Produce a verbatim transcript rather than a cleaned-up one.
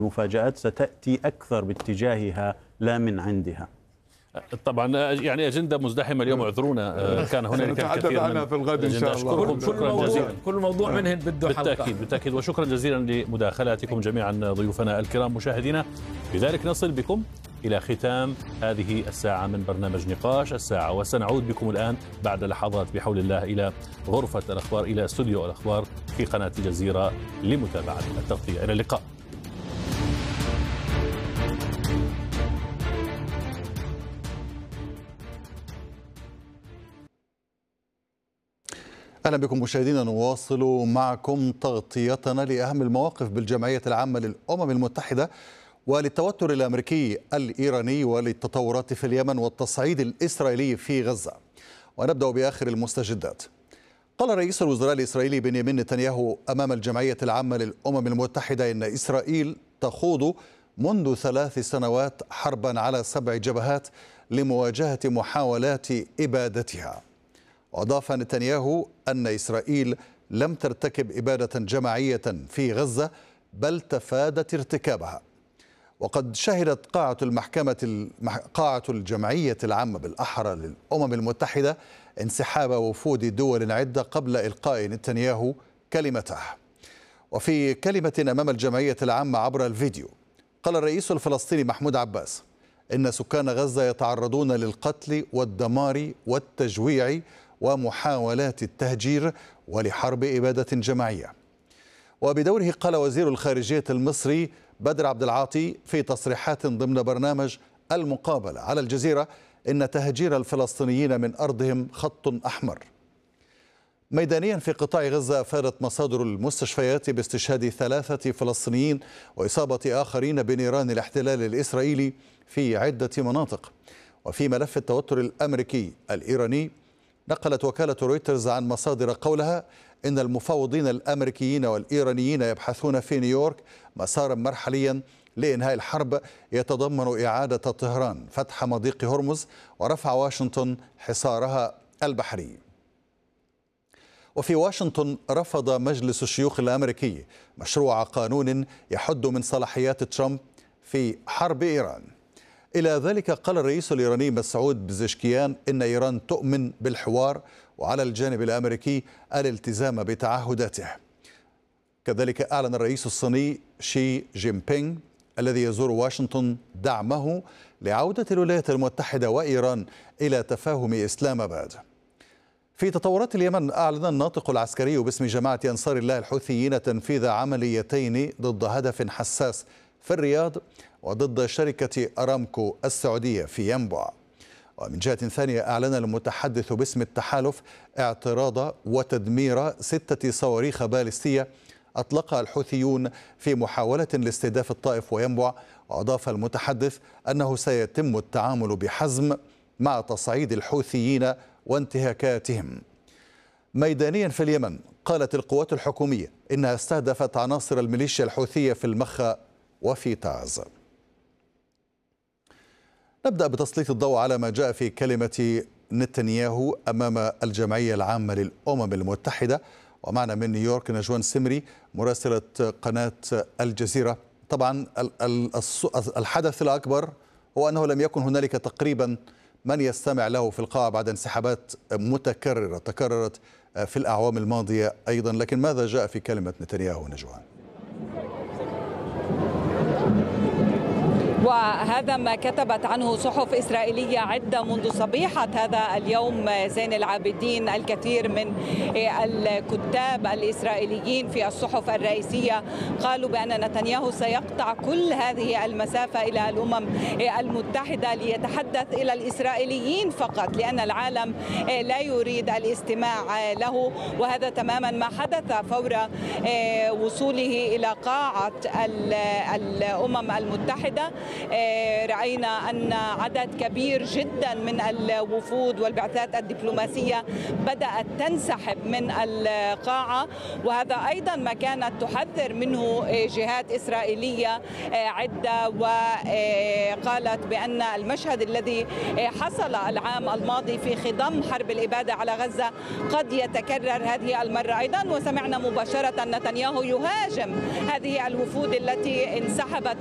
المفاجآت ستأتي أكثر باتجاهها لا من عندها. طبعا يعني أجندة مزدحمة اليوم، اعذرونا، كان هنالك الكثير عنها في الغد إن شاء الله. أشكركم شكرا جزيلا. كل موضوع منهن بده حلقة. بالتأكيد بالتأكيد، وشكرا جزيلا لمداخلاتكم جميعا ضيوفنا الكرام. مشاهدينا، بذلك نصل بكم إلى ختام هذه الساعة من برنامج نقاش الساعة، وسنعود بكم الآن بعد لحظات بحول الله إلى غرفة الأخبار، إلى استوديو الأخبار في قناة الجزيرة لمتابعة التغطية. إلى اللقاء. أهلا بكم مشاهدينا، نواصل معكم تغطيتنا لأهم المواقف بالجمعية العامة للأمم المتحدة وللتوتر الأمريكي الإيراني وللتطورات في اليمن والتصعيد الإسرائيلي في غزة. ونبدأ بآخر المستجدات. قال رئيس الوزراء الإسرائيلي بنيامين نتنياهو أمام الجمعية العامة للأمم المتحدة إن إسرائيل تخوض منذ ثلاث سنوات حربا على سبع جبهات لمواجهة محاولات إبادتها. وأضاف نتنياهو أن إسرائيل لم ترتكب إبادة جماعية في غزة بل تفادت ارتكابها. وقد شهدت قاعة المحكمة قاعة الجمعية العامة بالأحرى للأمم المتحدة انسحاب وفود دول عدة قبل إلقاء نتنياهو كلمته. وفي كلمة أمام الجمعية العامة عبر الفيديو، قال الرئيس الفلسطيني محمود عباس إن سكان غزة يتعرضون للقتل والدمار والتجويع ومحاولات التهجير ولحرب إبادة جماعية. وبدوره قال وزير الخارجية المصري بدر عبد العاطي في تصريحات ضمن برنامج المقابلة على الجزيرة إن تهجير الفلسطينيين من أرضهم خط أحمر. ميدانيا في قطاع غزة أفادت مصادر المستشفيات باستشهاد ثلاثة فلسطينيين وإصابة آخرين بنيران الاحتلال الإسرائيلي في عدة مناطق. وفي ملف التوتر الأمريكي الإيراني، نقلت وكالة رويترز عن مصادر قولها إن المفاوضين الأمريكيين والإيرانيين يبحثون في نيويورك مسارا مرحليا لإنهاء الحرب يتضمن إعادة طهران فتح مضيق هرمز ورفع واشنطن حصارها البحري. وفي واشنطن رفض مجلس الشيوخ الأمريكي مشروع قانون يحد من صلاحيات ترامب في حرب إيران. إلى ذلك قال الرئيس الإيراني مسعود بزشكيان إن إيران تؤمن بالحوار وعلى الجانب الأمريكي الالتزام بتعهداته. كذلك أعلن الرئيس الصيني شي جين بينغ الذي يزور واشنطن دعمه لعودة الولايات المتحدة وإيران إلى تفاهم إسلام آباد. في تطورات اليمن، أعلن الناطق العسكري باسم جماعة أنصار الله الحوثيين تنفيذ عمليتين ضد هدف حساس في الرياض وضد شركة أرامكو السعودية في ينبع. ومن جهة ثانية، أعلن المتحدث باسم التحالف اعتراض وتدمير ستة صواريخ باليستية أطلقها الحوثيون في محاولة لاستهداف الطائف وينبع. وأضاف المتحدث أنه سيتم التعامل بحزم مع تصعيد الحوثيين وانتهاكاتهم. ميدانيا في اليمن، قالت القوات الحكومية إنها استهدفت عناصر الميليشيا الحوثية في المخا وفي تعز. نبدأ بتسليط الضوء على ما جاء في كلمة نتنياهو أمام الجمعية العامة للأمم المتحدة. ومعنا من نيويورك نجوان سمري مراسلة قناة الجزيرة. طبعا الحدث الأكبر هو أنه لم يكن هنالك تقريبا من يستمع له في القاعة بعد انسحابات متكررة تكررت في الأعوام الماضية أيضا. لكن ماذا جاء في كلمة نتنياهو نجوان؟ وهذا ما كتبت عنه صحف إسرائيلية عدة منذ صبيحة هذا اليوم زين العابدين. الكثير من الكتاب الإسرائيليين في الصحف الرئيسية قالوا بأن نتنياهو سيقطع كل هذه المسافة إلى الأمم المتحدة ليتحدث إلى الإسرائيليين فقط، لأن العالم لا يريد الاستماع له. وهذا تماما ما حدث فور وصوله إلى قاعة الأمم المتحدة. رأينا أن عدد كبير جدا من الوفود والبعثات الدبلوماسية بدأت تنسحب من القاعة، وهذا أيضا ما كانت تحذر منه جهات إسرائيلية عدة، وقالت بأن المشهد الذي حصل العام الماضي في خضم حرب الإبادة على غزة قد يتكرر هذه المرة أيضا. وسمعنا مباشرة نتنياهو يهاجم هذه الوفود التي انسحبت